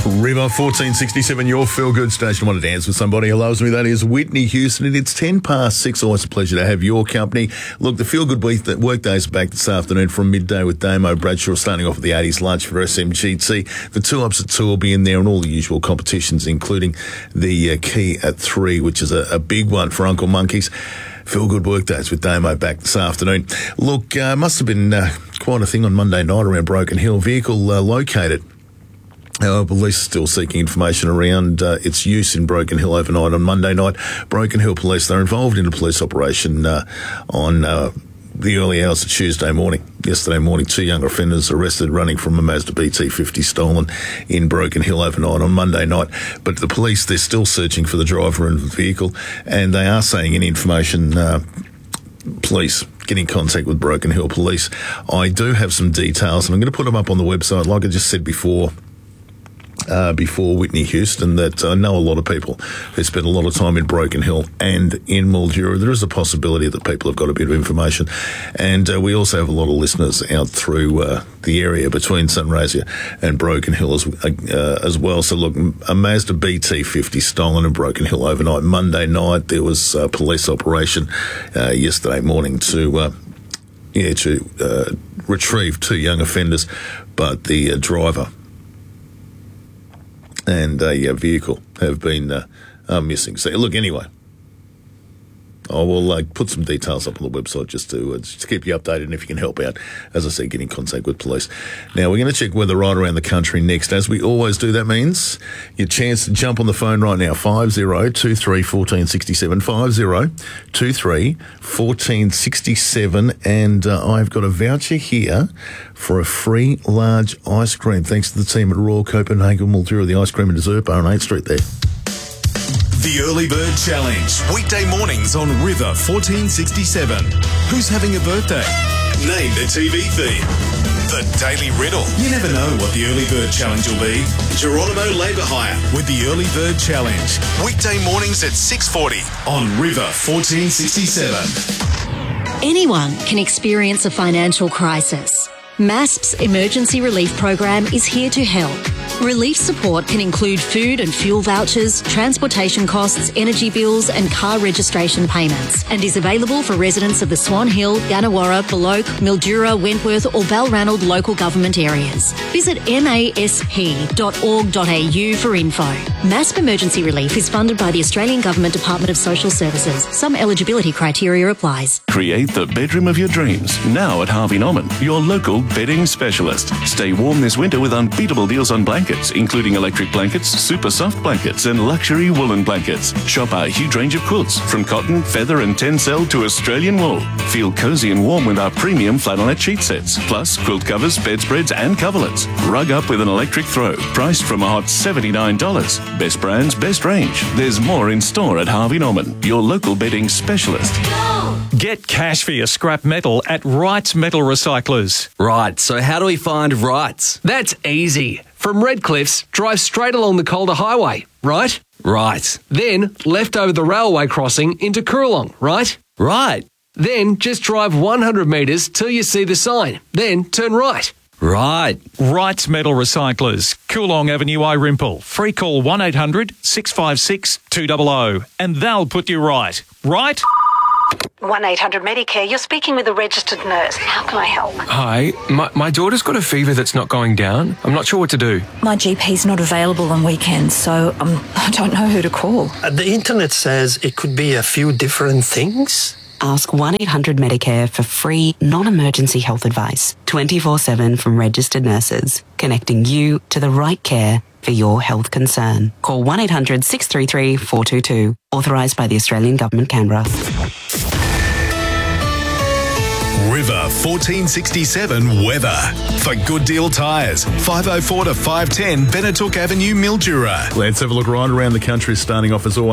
River 1467, your feel-good station. Want to dance with somebody who loves me? That is Whitney Houston, and it's 6:10. Always a pleasure to have your company. Look, the feel-good work days are back this afternoon from midday with Damo Bradshaw, starting off with the 80s lunch for SMGT. The 2 Ups at 2 will be in there, and all the usual competitions, including the Key at 3, which is a big one for Uncle Monkeys. Feel-good work days with Damo back this afternoon. Look, must have been quite a thing on Monday night around Broken Hill. Vehicle located. Police are still seeking information around its use in Broken Hill overnight on Monday night. Broken Hill Police, they're involved in a police operation on the early hours of Tuesday morning. Yesterday morning, 2 young offenders arrested running from a Mazda BT50 stolen in Broken Hill overnight on Monday night. But the police, they're still searching for the driver and the vehicle, and they are saying any information, please get in contact with Broken Hill Police. I do have some details, and I'm going to put them up on the website. Like I just said before Whitney Houston, that I know a lot of people who spend a lot of time in Broken Hill and in Mildura. There is a possibility that people have got a bit of information, and we also have a lot of listeners out through the area between Sunraysia and Broken Hill as well. So look, a Mazda BT50 stolen in Broken Hill overnight. Monday night there was a police operation yesterday morning to retrieve 2 young offenders, but the driver and vehicle have been missing. So, look, anyway, I will put some details up on the website just to keep you updated, and if you can help out, as I said, get in contact with police. Now, we're going to check weather right around the country next. As we always do, that means your chance to jump on the phone right now, 50231467, 50231467, and I've got a voucher here for a free large ice cream, thanks to the team at Royal Copenhagen Mildura, the ice cream and dessert bar on 8th Street there. The Early Bird Challenge. Weekday mornings on River 1467. Who's having a birthday? Name the TV theme. The Daily Riddle. You never know what the Early Bird Challenge will be. Geronimo Labour Hire with the Early Bird Challenge. Weekday mornings at 6:40 on River 1467. Anyone can experience a financial crisis. MASP's Emergency Relief Program is here to help. Relief support can include food and fuel vouchers, transportation costs, energy bills and car registration payments, and is available for residents of the Swan Hill, Gannawarra, Baloke, Mildura, Wentworth or Balranald local government areas. Visit masp.org.au for info. MASP Emergency Relief is funded by the Australian Government Department of Social Services. Some eligibility criteria applies. Create the bedroom of your dreams now at Harvey Norman, your local bedding specialist. Stay warm this winter with unbeatable deals on blankets, including electric blankets, super soft blankets and luxury woolen blankets. Shop our huge range of quilts from cotton, feather and tencel to Australian wool. Feel cozy and warm with our premium flannelette sheet sets, plus quilt covers, bedspreads and coverlets. Rug up with an electric throw, priced from a hot $79. Best brands, best range. There's more in store at Harvey Norman, your local bedding specialist. Get cash for your scrap metal at Wrights Metal Recyclers. Right, so how do we find Wrights? That's easy. From Redcliffs, drive straight along the Calder Highway, right? Right. Then left over the railway crossing into Coorong, right? Right. Then just drive 100 metres till you see the sign. Then turn right. Right. Wrights Metal Recyclers, Coorong Avenue, Irimple. Free call 1800 656 200 and they'll put you right. Right? 1-800-Medicare, you're speaking with a registered nurse. How can I help? Hi, my daughter's got a fever that's not going down. I'm not sure what to do. My GP's not available on weekends, so I don't know who to call. The internet says it could be a few different things. Ask 1-800-Medicare for free, non-emergency health advice, 24/7 from registered nurses, connecting you to the right care for your health concern. Call 1-800-633-422, authorised by the Australian Government, Canberra. River 1467 weather. For Good Deal Tyres, 504 to 510 Benetook Avenue, Mildura. Let's have a look right around the country, starting off as always